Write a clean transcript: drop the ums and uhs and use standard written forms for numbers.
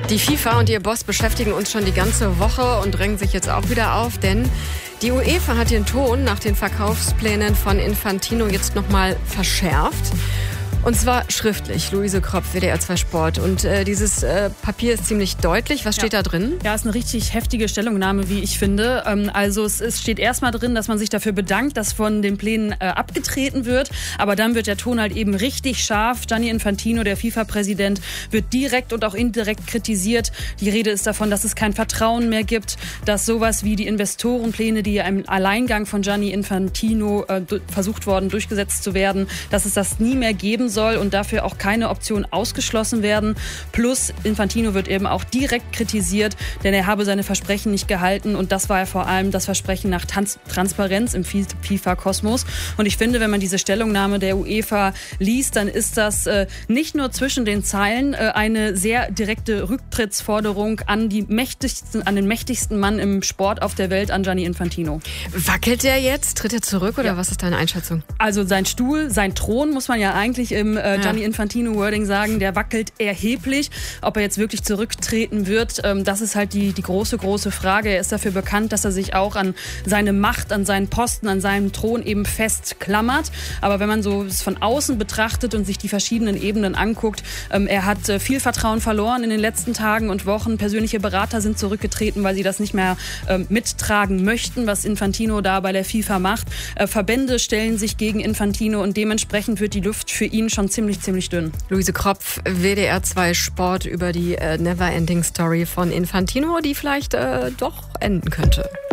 Die FIFA und ihr Boss beschäftigen uns schon die ganze Woche und drängen sich jetzt auch wieder auf, denn die UEFA hat den Ton nach den Verkaufsplänen von Infantino jetzt nochmal verschärft. Und zwar schriftlich. Luise Kropf, WDR 2 Sport. Und dieses Papier ist ziemlich deutlich. Was steht da drin? Ja, ist eine richtig heftige Stellungnahme, wie ich finde. Also es steht erstmal drin, dass man sich dafür bedankt, dass von den Plänen abgetreten wird. Aber dann wird der Ton halt eben richtig scharf. Gianni Infantino, der FIFA-Präsident, wird direkt und auch indirekt kritisiert. Die Rede ist davon, dass es kein Vertrauen mehr gibt, dass sowas wie die Investorenpläne, die im Alleingang von Gianni Infantino versucht worden, durchgesetzt zu werden, dass es das nie mehr geben soll und dafür auch keine Option ausgeschlossen werden. Plus Infantino wird eben auch direkt kritisiert, denn er habe seine Versprechen nicht gehalten und das war ja vor allem das Versprechen nach Transparenz im FIFA-Kosmos. Und ich finde, wenn man diese Stellungnahme der UEFA liest, dann ist das nicht nur zwischen den Zeilen eine sehr direkte Rücktrittsforderung an den mächtigsten Mann im Sport auf der Welt, an Gianni Infantino. Wackelt der jetzt? Tritt er zurück oder was ist deine Einschätzung? Also sein Stuhl, sein Thron, muss man ja eigentlich im Gianni Infantino-Wording sagen, der wackelt erheblich. Ob er jetzt wirklich zurücktreten wird, das ist halt die große Frage. Er ist dafür bekannt, dass er sich auch an seine Macht, an seinen Posten, an seinem Thron eben festklammert. Aber wenn man so es von außen betrachtet und sich die verschiedenen Ebenen anguckt, er hat viel Vertrauen verloren in den letzten Tagen und Wochen. Persönliche Berater sind zurückgetreten, weil sie das nicht mehr mittragen möchten, was Infantino da bei der FIFA macht. Verbände stellen sich gegen Infantino und dementsprechend wird die Luft für ihn schon ziemlich dünn. Luise Kropf, WDR 2 Sport über die Neverending Story von Infantino, die vielleicht doch enden könnte.